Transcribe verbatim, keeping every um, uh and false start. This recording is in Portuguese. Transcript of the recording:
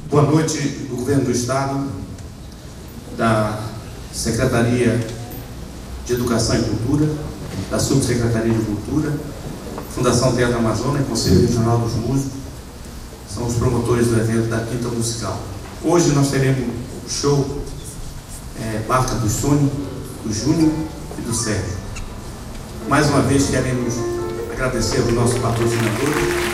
Boa noite do Governo do Estado, da Secretaria de Educação e Cultura, da Subsecretaria de Cultura, Fundação Teatro Amazônia, Conselho Regional dos Músicos, são os promotores do evento da Quinta Musical. Hoje nós teremos o show é, Barca do Sonho, do Júnior e do Sérgio. Mais uma vez queremos agradecer aos nossos patrocinadores.